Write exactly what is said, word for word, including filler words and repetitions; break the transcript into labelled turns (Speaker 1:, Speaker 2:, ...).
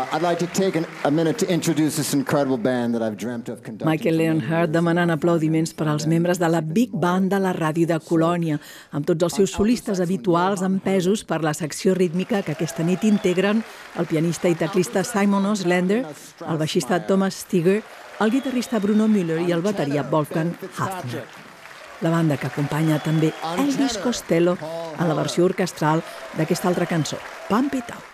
Speaker 1: I'd like to take an, a minute to introduce this incredible band that I've dreamt of conducting.
Speaker 2: Michael Leonhardt demanant aplaudiments per als membres de la Big Band de la ràdio de Colònia, amb tots els seus solistes habituals empesos per la secció rítmica que aquesta nit integren el pianista i teclista Simon Oslander, el baixista Thomas Steger, el guitarrista Bruno Müller i el bateria Wolfgang Hafner. La banda que acompanya també Elvis Costello en la versió orquestral d'aquesta altra cançó, Pump It Up.